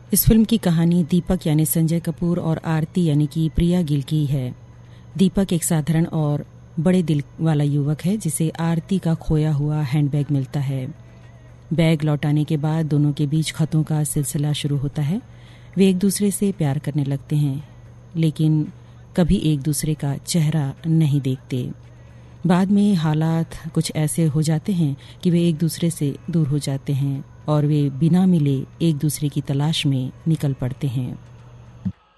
इस फिल्म की कहानी दीपक यानी संजय कपूर और आरती यानी कि प्रिया गिल की है। दीपक एक साधारण और बड़े दिल वाला युवक है जिसे आरती का खोया हुआ हैंडबैग मिलता है। बैग लौटाने के बाद दोनों के बीच खतों का सिलसिला शुरू होता है। वे एक दूसरे से प्यार करने लगते हैं, लेकिन कभी एक दूसरे का चेहरा नहीं देखते। बाद में हालात कुछ ऐसे हो जाते हैं कि वे एक दूसरे से दूर हो जाते हैं और वे बिना मिले एक दूसरे की तलाश में निकल पड़ते हैं।